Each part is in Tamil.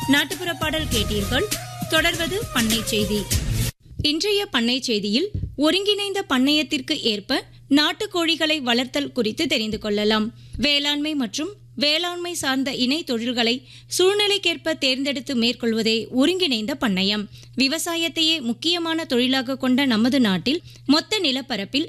நாட்டுப்புற பாடல் கேட்டீர்கள். தொடர்வது பண்ணை செய்தி. இன்றைய பண்ணை செய்தியில் ஒருங்கிணைந்த பண்ணையத்திற்கு ஏற்ப நாட்டுக்கோழிகளை வளர்த்தல் குறித்து தெரிந்து கொள்ளலாம். வேளாண்மை மற்றும் வேளாண்மை சார்ந்த இணை தொழில்களை சூழ்நிலைக்கேற்ப தேர்ந்தெடுத்து மேற்கொள்வதே ஒருங்கிணைந்த பண்ணையம். விவசாயத்தையே முக்கியமான தொழிலாக கொண்ட நமது நாட்டில் மொத்த நிலப்பரப்பில்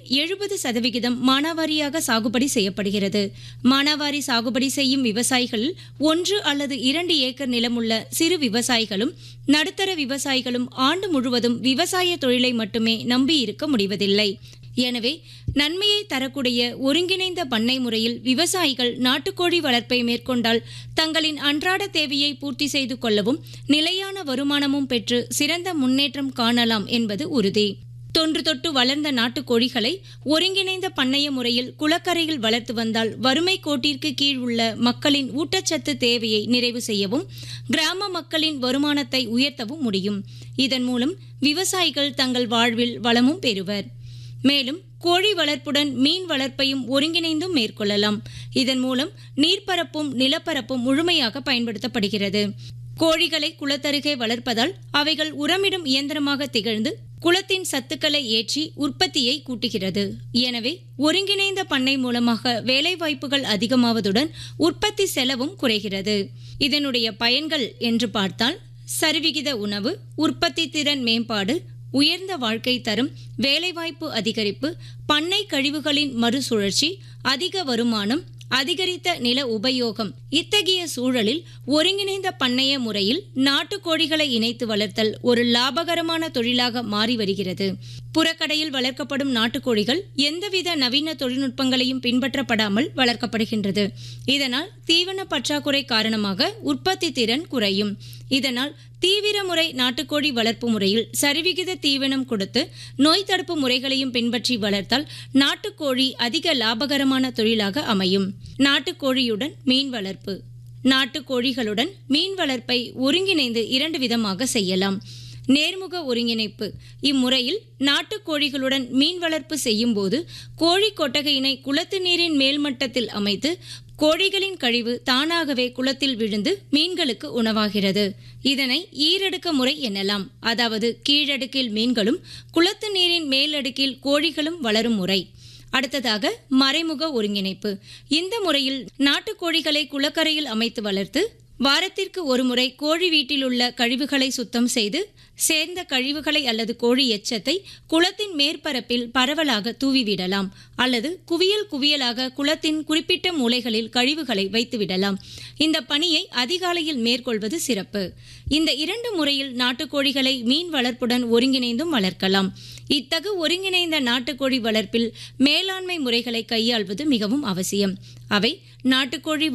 70% மானாவாரியாக சாகுபடி செய்யப்படுகிறது. மானாவாரி சாகுபடி செய்யும் விவசாயிகளில் 1 அல்லது 2 ஏக்கர் நிலமுள்ள சிறு விவசாயிகளும் நடுத்தர விவசாயிகளும் ஆண்டு முழுவதும் விவசாய தொழிலை மட்டுமே நம்பி இருக்க முடிவதில்லை. எனவே நன்மையை தரக்கூடிய ஒருங்கிணைந்த பண்ணை முறையில் விவசாயிகள் நாட்டுக்கோழி வளர்ப்பை மேற்கொண்டால் தங்களின் அன்றாட தேவையை பூர்த்தி செய்து கொள்ளவும் நிலையான வருமானமும் பெற்று சிறந்த முன்னேற்றம் காணலாம் என்பது உறுதி. தொன்று தொட்டு வளர்ந்த நாட்டுக்கோழிகளை ஒருங்கிணைந்த பண்ணைய முறையில் குளக்கரையில் வளர்த்து வந்தால் வறுமை கோட்டிற்கு கீழ் உள்ள மக்களின் ஊட்டச்சத்து தேவையை நிறைவு செய்யவும் கிராம மக்களின் வருமானத்தை உயர்த்தவும் முடியும். இதன் மூலம் விவசாயிகள் தங்கள் வாழ்வில் வளமும் பெறுவர். மேலும் கோழி வளர்ப்புடன் மீன் வளர்ப்பையும் ஒருங்கிணைந்தும் மேற்கொள்ளலாம். இதன் மூலம் நீர்ப்பரப்பும் நிலப்பரப்பும் முழுமையாக பயன்படுத்தப்படுகிறது. கோழிகளை குளத்தருகே வளர்ப்பதால் அவைகள் உரமிடும் இயந்திரமாக திகழ்ந்து குளத்தின் சத்துக்களை ஏற்றி உற்பத்தியை கூட்டுகிறது. எனவே ஒருங்கிணைந்த பண்ணை மூலமாக வேலைவாய்ப்புகள் அதிகமாவதுடன் உற்பத்தி செலவும் குறைகிறது. இதனுடைய பயன்கள் என்று பார்த்தால் சரிவிகித உணவு, உற்பத்தி திறன் மேம்பாடு, உயர்ந்த வாழ்க்கை தரம், வேலைவாய்ப்பு அதிகரிப்பு, பண்ணை கழிவுகளின் மறுசுழற்சி, அதிக வருமானம், அதிகரித்த நில உபயோகம். இத்தகைய சூழலில் ஒருங்கிணைந்த பண்ணைய முறையில் நாட்டுக்கோழிகளை இணைத்து வளர்த்தல் ஒரு லாபகரமான தொழிலாக மாறி வருகிறது. புறக்கடையில் வளர்க்கப்படும் நாட்டுக்கோழிகள் எந்தவித நவீன தொழில்நுட்பங்களையும் பின்பற்றப்படாமல் வளர்க்கப்படுகின்றது. இதனால் தீவன பற்றாக்குறை காரணமாக உற்பத்தி திறன் குறையும். இதனால் தீவிர முறை நாட்டுக்கோழி வளர்ப்பு முறையில் சரிவிகித தீவனம் கொடுத்து நோய் தடுப்பு முறைகளையும் பின்பற்றி வளர்த்தால் நாட்டுக்கோழி அதிக லாபகரமான தொழிலாக அமையும். நாட்டுக்கோழியுடன் மீன் வளர்ப்பு. நாட்டுக்கோழிகளுடன் மீன் வளர்ப்பை ஒருங்கிணைந்து 2 விதமாக செய்யலாம். நேர்முக ஒருங்கிணைப்பு. இம்முறையில் நாட்டுக்கோழிகளுடன் மீன் வளர்ப்பு செய்யும் போது கோழி கொட்டகையினை குளத்து நீரின் மேல்மட்டத்தில் அமைத்து கோழிகளின் கழிவு தானாகவே குளத்தில் விழுந்து மீன்களுக்கு உணவாகிறது. இதனை ஈரடுக்க முறை எனலாம். அதாவது கீழடுக்கில் மீன்களும் குளத்து நீரின் மேலடுக்கில் கோழிகளும் வளரும் முறை. அடுத்ததாக மறைமுக ஒருங்கிணைப்பு. இந்த முறையில் நாட்டுக்கோழிகளை குளக்கரையில் அமைத்து வளர்த்து வாரத்திற்கு ஒரு முறை கோழி வீட்டில் உள்ள கழிவுகளை சுத்தம் செய்து சேர்ந்த கழிவுகளை அல்லது கோழி எச்சத்தை குளத்தின் மேற்பரப்பில் பரவலாக தூவிவிடலாம். அல்லது குவியல் குவியலாக குளத்தின் குறிப்பிட்ட மூலைகளில் கழிவுகளை வைத்துவிடலாம். இந்த பணியை அதிகாலையில் மேற்கொள்வது சிறப்பு. இந்த 2 முறையில் நாட்டுக்கோழிகளை மீன் வளர்ப்புடன் ஒருங்கிணைந்தும் வளர்க்கலாம். இத்தகு ஒருங்கிணைந்த நாட்டுக்கோழி வளர்ப்பில் மேலாண்மை முறைகளை கையாள்வது மிகவும் அவசியம். அவை நாட்டுக்கோழி